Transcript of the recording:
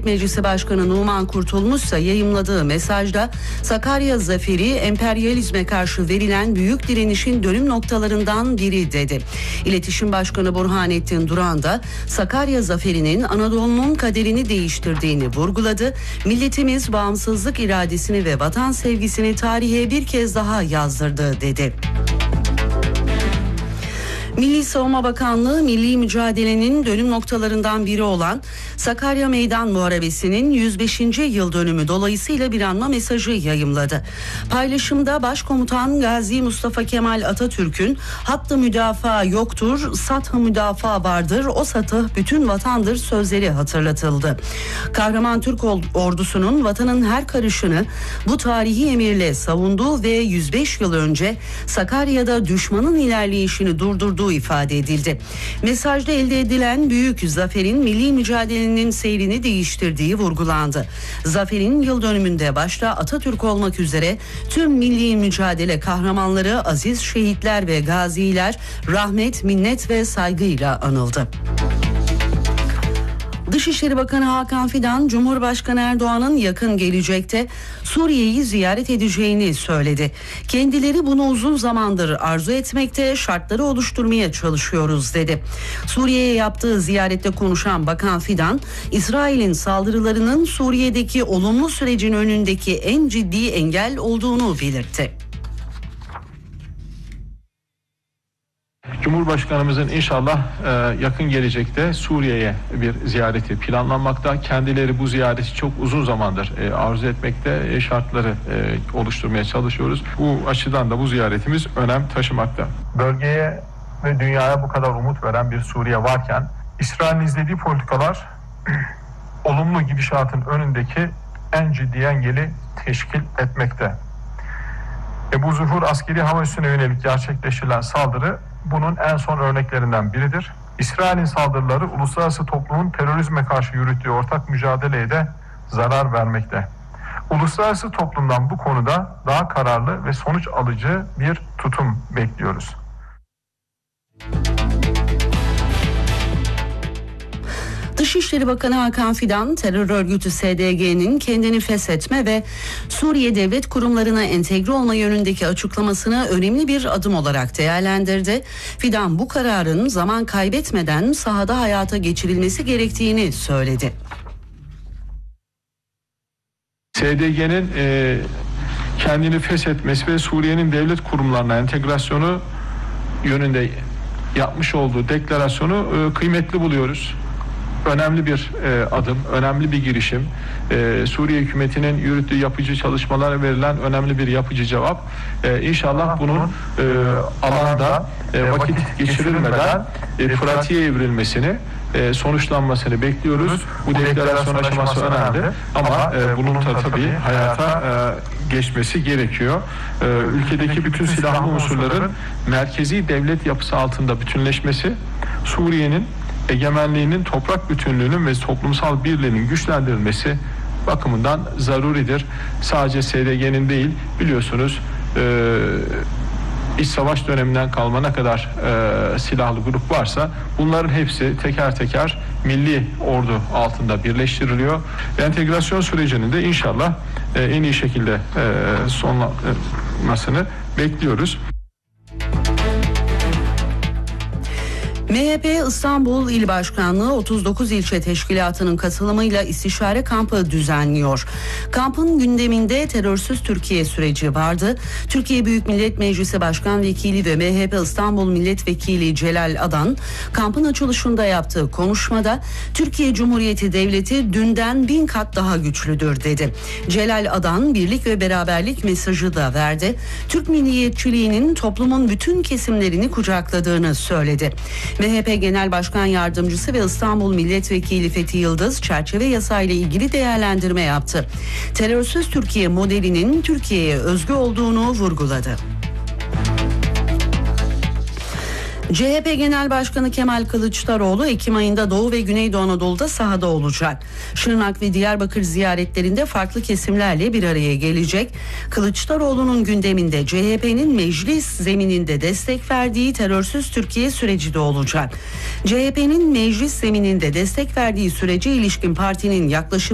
Meclisi Başkanı Numan Kurtulmuş ise yayımladığı mesajda Sakarya zaferi emperyalizme karşı verilen büyük direnişin dönüm noktalarından biri dedi. İletişim Başkanı Burhanettin Duran da Sakarya zaferinin Anadolu'nun kaderini değiştirdiğini vurguladı. Milletimiz bağımsızlık iradesini ve vatan sevgisini tarihe bir kez daha yazdırdı dedi. Milli Savunma Bakanlığı, milli mücadelenin dönüm noktalarından biri olan Sakarya Meydan Muharebesi'nin 105. yıl dönümü dolayısıyla bir anma mesajı yayımladı. Paylaşımda Başkomutan Gazi Mustafa Kemal Atatürk'ün "Hattı müdafaa yoktur, sath-ı müdafaa vardır, o satıh bütün vatandır" sözleri hatırlatıldı. Kahraman Türk ordusunun vatanın her karışını bu tarihi emirle savunduğu ve 105 yıl önce Sakarya'da düşmanın ilerleyişini durdurduğu ifade edildi. Mesajda elde edilen büyük zaferin milli mücadelenin seyrini değiştirdiği vurgulandı. Zaferin yıl dönümünde başta Atatürk olmak üzere tüm milli mücadele kahramanları, aziz şehitler ve gaziler rahmet, minnet ve saygıyla anıldı. Dışişleri Bakanı Hakan Fidan, Cumhurbaşkanı Erdoğan'ın yakın gelecekte Suriye'yi ziyaret edeceğini söyledi. Kendileri bunu uzun zamandır arzu etmekte, şartları oluşturmaya çalışıyoruz dedi. Suriye'ye yaptığı ziyarette konuşan Bakan Fidan, İsrail'in saldırılarının Suriye'deki olumlu sürecin önündeki en ciddi engel olduğunu belirtti. Cumhurbaşkanımızın inşallah yakın gelecekte Suriye'ye bir ziyareti planlanmakta. Kendileri bu ziyareti çok uzun zamandır arzu etmekte, şartları oluşturmaya çalışıyoruz. Bu açıdan da bu ziyaretimiz önem taşımakta. Bölgeye ve dünyaya bu kadar umut veren bir Suriye varken İsrail'in izlediği politikalar olumlu gidişatın önündeki en ciddi engeli teşkil etmekte. Bu Zuhur askeri hava üssüne yönelik gerçekleştirilen saldırı bunun en son örneklerinden biridir. İsrail'in saldırıları uluslararası toplumun terörizme karşı yürüttüğü ortak mücadeleye de zarar vermekte. Uluslararası toplumdan bu konuda daha kararlı ve sonuç alıcı bir tutum bekliyoruz. Dışişleri Bakanı Hakan Fidan, terör örgütü SDG'nin kendini feshetme ve Suriye devlet kurumlarına entegre olma yönündeki açıklamasını önemli bir adım olarak değerlendirdi. Fidan bu kararın zaman kaybetmeden sahada hayata geçirilmesi gerektiğini söyledi. SDG'nin kendini feshetmesi ve Suriye'nin devlet kurumlarına entegrasyonu yönünde yapmış olduğu deklarasyonu kıymetli buluyoruz. Önemli bir adım, önemli bir girişim. Suriye hükümetinin yürüttüğü yapıcı çalışmalara verilen önemli bir yapıcı cevap. İnşallah bunun alanda vakit geçirilmeden pratiğe evrilmesini, sonuçlanmasını bekliyoruz. Bu deklarasyon aşaması önemli ama bunun da tabii hayata geçmesi gerekiyor. Ülkedeki bütün silahlı unsurların merkezi devlet yapısı altında bütünleşmesi, Suriye'nin egemenliğinin, toprak bütünlüğünün ve toplumsal birliğinin güçlendirilmesi bakımından zaruridir. Sadece SDG'nin değil, biliyorsunuz İç savaş döneminden kalma ne kadar silahlı grup varsa bunların hepsi teker teker milli ordu altında birleştiriliyor. Entegrasyon sürecinin de inşallah en iyi şekilde sonlanmasını bekliyoruz. MHP İstanbul İl Başkanlığı 39 ilçe teşkilatının katılımıyla istişare kampı düzenliyor. Kampın gündeminde terörsüz Türkiye süreci vardı. Türkiye Büyük Millet Meclisi Başkan Vekili ve MHP İstanbul Milletvekili Celal Adan, kampın açılışında yaptığı konuşmada Türkiye Cumhuriyeti Devleti dünden 1000 kat daha güçlüdür dedi. Celal Adan birlik ve beraberlik mesajı da verdi. Türk milliyetçiliğinin toplumun bütün kesimlerini kucakladığını söyledi. MHP Genel Başkan Yardımcısı ve İstanbul Milletvekili Fethi Yıldız çerçeve yasayla ilgili değerlendirme yaptı. Terörsüz Türkiye modelinin Türkiye'ye özgü olduğunu vurguladı. CHP Genel Başkanı Kemal Kılıçdaroğlu Ekim ayında Doğu ve Güneydoğu Anadolu'da sahada olacak. Şırnak ve Diyarbakır ziyaretlerinde farklı kesimlerle bir araya gelecek. Kılıçdaroğlu'nun gündeminde CHP'nin meclis zemininde destek verdiği terörsüz Türkiye süreci de olacak. CHP'nin meclis zemininde destek verdiği sürece ilişkin partinin yaklaşımı